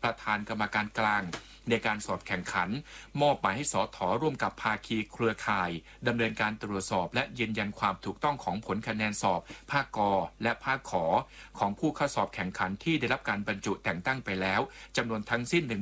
ประธานกรรมการกลางในการสอบแข่งขันมอบหมายให้สถ.ร่วมกับภาคีเครือข่ายดำเนินการตรวจสอบและยืนยันความถูกต้องของผลคะแนนสอบภาคกและภาคขอของผู้เข้าสอบแข่งขันที่ได้รับการบรรจุแต่งตั้งไปแล้วจำนวนทั้งสิ้น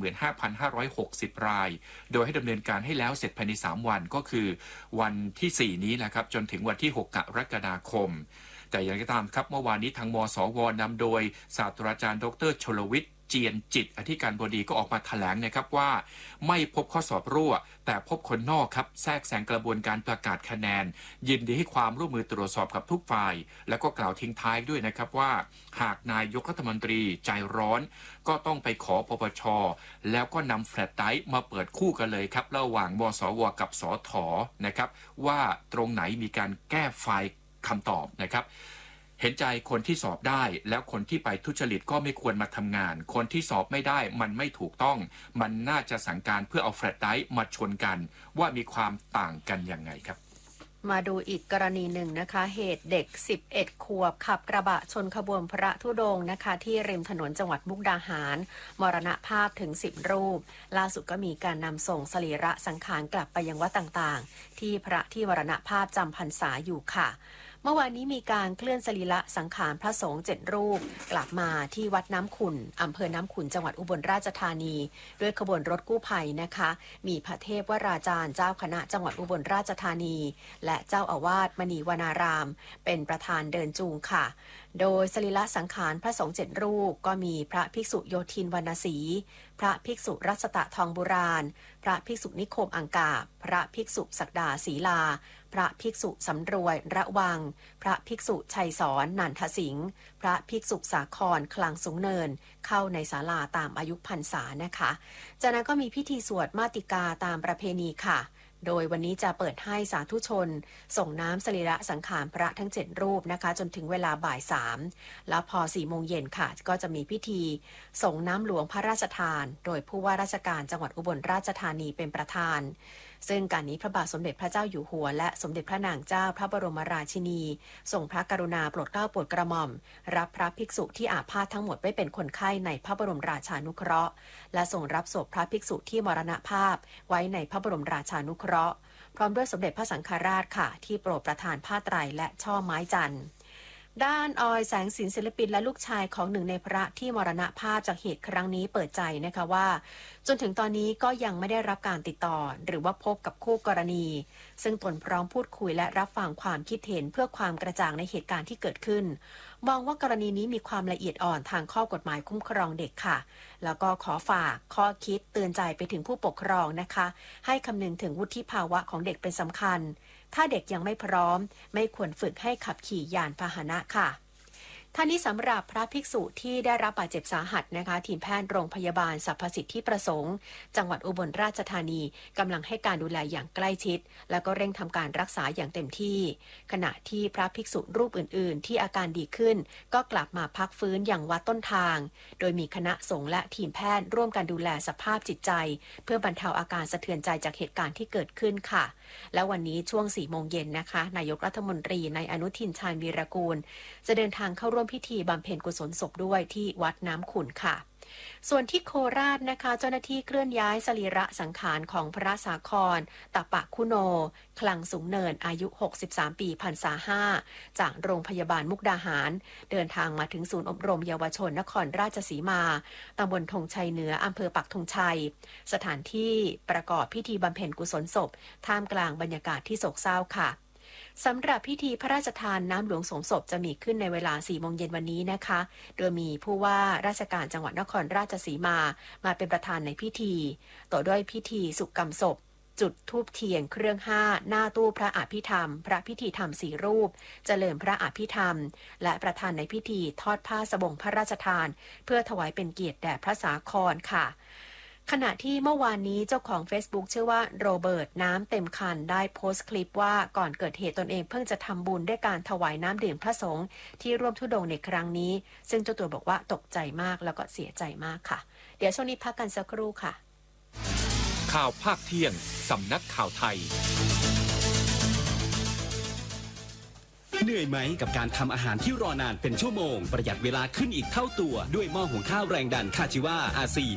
15,560 รายโดยให้ดำเนินการให้แล้วเสร็จภายใน3วันก็คือวันที่4นี้นะครับจนถึงวันที่6 กรกฎาคมแต่อย่างไรก็ตามครับเมื่อวานนี้ทางมสวนำโดยศาสตราจารย์ดร.ชลวิทย์เจียนจิตอธิการบดีก็ออกมาแถลงนะครับว่าไม่พบข้อสอบรั่วแต่พบคนนอกครับแทรกแซงกระบวนการประกาศคะแนนยินดีให้ความร่วมมือตรวจสอบกับทุกฝ่ายแล้วก็กล่าวทิ้งท้ายด้วยนะครับว่าหากนายกรัฐมนตรีใจร้อนก็ต้องไปขอปปชแล้วก็นำแฟลชไดรฟ์มาเปิดคู่กันเลยครับระหว่างมสวกับสถนะครับว่าตรงไหนมีการแก้ไฟล์คำตอบนะครับเห็นใจคนที่สอบได้แล้วคนที่ไปทุจริตก็ไม่ควรมาทำงานคนที่สอบไม่ได้มันไม่ถูกต้องมันน่าจะสั่งการเพื่อเอาแฟลชไดรฟ์มาชนกันว่ามีความต่างกันยังไงครับมาดูอีกกรณีหนึ่งนะคะเหตุเด็ก11ขวบขับกระบะชนขบวนพระธุดงค์นะคะที่ริมถนนจังหวัดมุกดาหารมรณภาพถึง10รูปล่าสุดก็มีการนำส่งสรีระสังขารกลับไปยังวัดต่างๆที่พระที่มรณภาพจำพรรษาอยู่ค่ะเมื่อวานนี้มีการเคลื่อนสรีระสังขารพระสงฆ์7รูปกลับมาที่วัดน้ำขุ่นอำเภอน้ำขุ่นจังหวัดอุบลราชธานีด้วยขบวนรถกู้ภัยนะคะมีพระเทพวราจารย์เจ้าคณะจังหวัดอุบลราชธานีและเจ้าอาวาสมณีวนารามเป็นประธานเดินจูงค่ะโดยสรีระสังขารพระสงฆ์7รูปก็มีพระภิกษุโยธินวรรณศรีพระภิกษุรัชตะทองโบราณพระภิกษุนิคมอังกาบพระภิกษุศักดาศรีลาพระภิกษุสำรวยระวังพระภิกษุชัยสอนนันทสิงห์พระภิกษุสาครคลังสูงเนินเข้าในศาลาตามอายุพรรษานะคะจากนั้นก็มีพิธีสวดมาติกาตามประเพณีค่ะโดยวันนี้จะเปิดให้สาธุชนส่งน้ำสรีระสังขารพระทั้ง7รูปนะคะจนถึงเวลาบ่าย3แล้วพอ4โมงเย็นค่ะก็จะมีพิธีส่งน้ำหลวงพระราชทานโดยผู้ว่าราชการจังหวัดอุบลราชธานีเป็นประธานซึ่งการนี้พระบาทสมเด็จพระเจ้าอยู่หัวและสมเด็จพระนางเจ้าพระบรมราชินีทรงพระกรุณาโปรดเกล้าโปรดกระหม่อมรับพระภิกษุที่อาพาธทั้งหมดไว้เป็นคนไข้ในพระบรมราชานุเคราะห์และทรงรับศพพระภิกษุที่มรณภาพไว้ในพระบรมราชานุเคราะห์พร้อมด้วยสมเด็จพระสังฆราชค่ะที่โปรดประทานผ้าไตรและช่อไม้จันทร์ด้านออยแสงสินศิลปินและลูกชายของหนึ่งในพระที่มรณภาพจากเหตุครั้งนี้เปิดใจนะคะว่าจนถึงตอนนี้ก็ยังไม่ได้รับการติดต่อหรือว่าพบกับคู่กรณีซึ่งตนพร้อมพูดคุยและรับฟังความคิดเห็นเพื่อความกระจ่างในเหตุการณ์ที่เกิดขึ้นมองว่ากรณีนี้มีความละเอียดอ่อนทางข้อกฎหมายคุ้มครองเด็กค่ะแล้วก็ขอฝากข้อคิดเตือนใจไปถึงผู้ปกครองนะคะให้คำนึงถึงวุฒิภาวะของเด็กเป็นสำคัญถ้าเด็กยังไม่พร้อมไม่ควรฝึกให้ขับขี่ยานพาหนะค่ะท่านี้สำหรับพระภิกษุที่ได้รับบาดเจ็บสาหัสนะคะทีมแพทย์โรงพยาบาลสรรพสิทธิประสงค์จังหวัดอุบลราชธานีกำลังให้การดูแลอย่างใกล้ชิดแล้วก็เร่งทำการรักษาอย่างเต็มที่ขณะที่พระภิกษุรูปอื่นๆที่อาการดีขึ้นก็กลับมาพักฟื้นอย่างวัดต้นทางโดยมีคณะสงฆ์และทีมแพทย์ร่วมกันดูแลสภาพจิตใจเพื่อบรรเทาอาการสะเทือนใจจากเหตุการณ์ที่เกิดขึ้นค่ะและวันนี้ช่วง 4 โมงเย็นนะคะนายกรัฐมนตรีนายอนุทินชาญวีรกูลจะเดินทางเข้าร่วมพิธีบำเพ็ญกุศลศพด้วยที่วัดน้ำขุ่นค่ะส่วนที่โคราชนะคะเจ้าหน้าที่เคลื่อนย้ายสรีระสังขารของพระสาครตปะคุโนคลังสูงเนินอายุ63ปีพรรษา5จากโรงพยาบาลมุกดาหารเดินทางมาถึงศูนย์อบรมเยาวชนนครราชสีมาตำบลธงชัยเหนืออำเภอปักธงชัยสถานที่ประกอบพิธีบำเพ็ญกุศลศพท่ามกลางบรรยากาศที่โศกเศร้าค่ะสำหรับพิธีพระราชทานน้ำหลวงสงศพจะมีขึ้นในเวลา 4 โมงเย็นวันนี้นะคะโดยมีผู้ว่าราชการจังหวัดนครราชสีมาเป็นประธานในพิธีต่อด้วยพิธีสุกรรมศพจุดธูปเทียนเครื่อง5หน้าตู้พระอภิธรรมพระพิธีธรรม4รูปเจริญพระอภิธรรมและประธานในพิธีทอดผ้าสบงพระราชทานเพื่อถวายเป็นเกียรติแด่พระสาครค่ะขณะที่เมื่อวานนี้เจ้าของ Facebook ชื่อว่าโรเบิร์ตน้ำเต็มคันได้โพสต์คลิปว่าก่อนเกิดเหตุตนเองเพิ่งจะทำบุญด้วยการถวายน้ำดื่มพระสงฆ์ที่ร่วมธุดงค์ในครั้งนี้ซึ่งเจ้าตัวบอกว่าตกใจมากแล้วก็เสียใจมากค่ะเดี๋ยวช่วงนี้พักกันสักครู่ค่ะข่าวภาคเที่ยงสำนักข่าวไทยเหนื่อยไหมกับการทำอาหารที่รอนานเป็นชั่วโมงประหยัดเวลาขึ้นอีกเท่าตัวด้วยหม้อหุงข้าวแรงดันคาจิวา R4